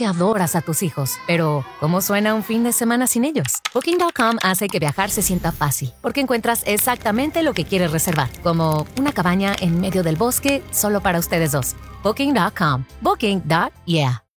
que adoras a tus hijos, pero ¿cómo suena un fin de semana sin ellos? Booking.com hace que viajar se sienta fácil, porque encuentras exactamente lo que quieres reservar, como una cabaña en medio del bosque solo para ustedes dos. Booking.com. Booking.yeah.